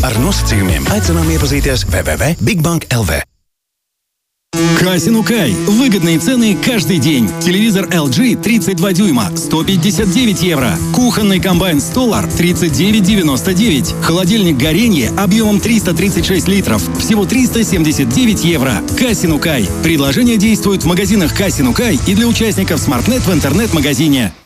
Ar nosacījumiem aicinām iepazīties www.bigbank.lv. Касину Кай. Выгодные цены каждый день. Телевизор LG 32 дюйма 159 евро. Кухонный комбайн Stolar 39,99. Холодильник Горенье объемом 336 литров. Всего 379 евро. Касину Кай. Предложение действует в магазинах Касину Кай и для участников SmartNet в интернет-магазине.